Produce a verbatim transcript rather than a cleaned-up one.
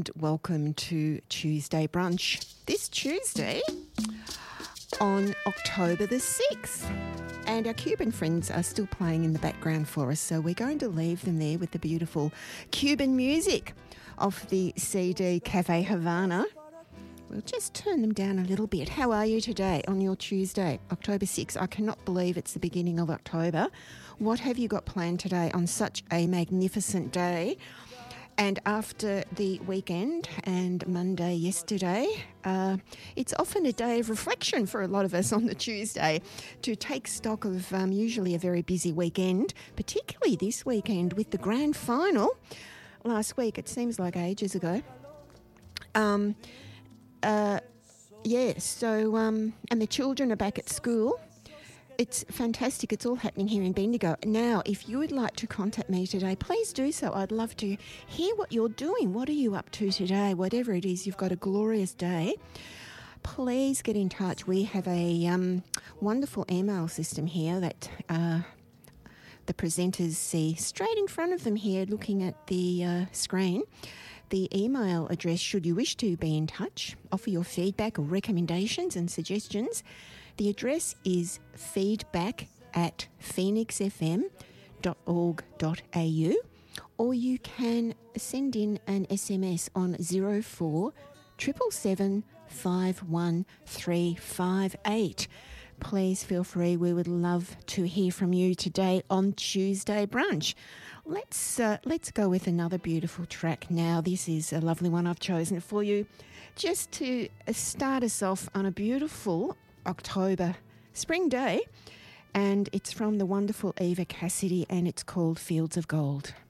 and welcome to Tuesday Brunch. This Tuesday on October the sixth. And our Cuban friends are still playing in the background for us, so we're going to leave them there with the beautiful Cuban music of the C D Cafe Havana. We'll just turn them down a little bit. How are you today on your Tuesday, October sixth? I cannot believe it's the beginning of October. What have you got planned today on such a magnificent day? And after the weekend and Monday yesterday, uh, it's often a day of reflection for a lot of us on the Tuesday to take stock of um, usually a very busy weekend, particularly this weekend with the grand final last week. It seems like ages ago. Um, uh, yeah, so, um, and the children are back at school. It's fantastic. It's all happening here in Bendigo. Now, if you would like to contact me today, please do so. I'd love to hear what you're doing. What are you up to today? Whatever it is, you've got a glorious day. Please get in touch. We have a um, wonderful email system here that uh, the presenters see straight in front of them here looking at the uh, screen. The email address, should you wish to be in touch, offer your feedback or recommendations and suggestions. The address is feedback at phoenix f m dot org dot a u, or you can send in an S M S on zero four seven seven seven five one three five eight. Please feel free. We would love to hear from you today on Tuesday Brunch. Let's uh, let's go with another beautiful track now. This is a lovely one I've chosen for you, just to start us off on a beautiful October spring day, and it's from the wonderful Eva Cassidy, and it's called Fields of Gold.